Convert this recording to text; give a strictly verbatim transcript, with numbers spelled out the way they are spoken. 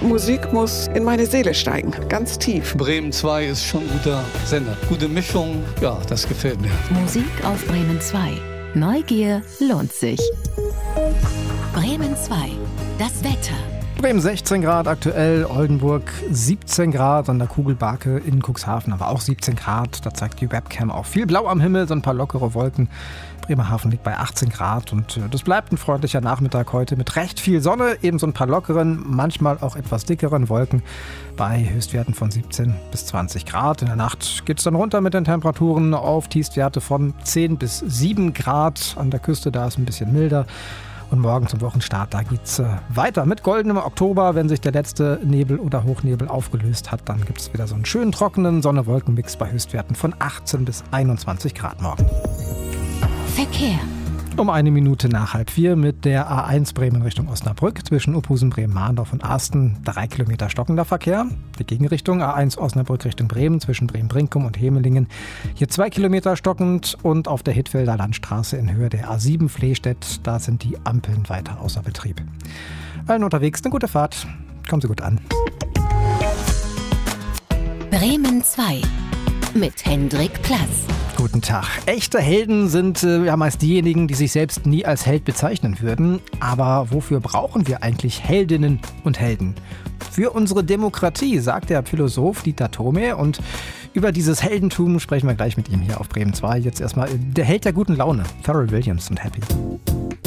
Musik muss in meine Seele steigen, ganz tief. Bremen zwei ist schon ein guter Sender. Gute Mischung, ja, das gefällt mir. Musik auf Bremen zwei. Neugier lohnt sich. Bremen zwei. Das Wetter. Bremen sechzehn Grad aktuell, Oldenburg siebzehn Grad, an der Kugelbarke in Cuxhaven aber auch siebzehn Grad. Da zeigt die Webcam auch viel Blau am Himmel, so ein paar lockere Wolken. Bremerhaven liegt bei achtzehn Grad und das bleibt ein freundlicher Nachmittag heute mit recht viel Sonne, eben so ein paar lockeren, manchmal auch etwas dickeren Wolken bei Höchstwerten von siebzehn bis zwanzig Grad. In der Nacht geht es dann runter mit den Temperaturen auf Tiefstwerte von zehn bis sieben Grad. An der Küste da ist ein bisschen milder. Und morgen zum Wochenstart, da geht's äh, weiter mit goldenem Oktober. Wenn sich der letzte Nebel oder Hochnebel aufgelöst hat, dann gibt es wieder so einen schönen trockenen Sonne-Wolken-Mix bei Höchstwerten von achtzehn bis einundzwanzig Grad morgen. Verkehr. Um eine Minute nach halb vier mit der A eins Bremen Richtung Osnabrück zwischen Uphusen, Bremen-Mahndorf und Asten. Drei Kilometer stockender Verkehr. Die Gegenrichtung A eins Osnabrück Richtung Bremen zwischen Bremen-Brinkum und Hemelingen. Hier zwei Kilometer stockend und auf der Hittfelder Landstraße in Höhe der A sieben Flehstedt. Da sind die Ampeln weiter außer Betrieb. Allen unterwegs eine gute Fahrt. Kommen Sie gut an. Bremen zwei mit Hendrik Plass. Guten Tag. Echte Helden sind äh, ja meist diejenigen, die sich selbst nie als Held bezeichnen würden. Aber wofür brauchen wir eigentlich Heldinnen und Helden? Für unsere Demokratie, sagt der Philosoph Dieter Thome. Und über dieses Heldentum sprechen wir gleich mit ihm hier auf Bremen zwei. Jetzt erstmal der Held der guten Laune, Pharrell Williams und Happy.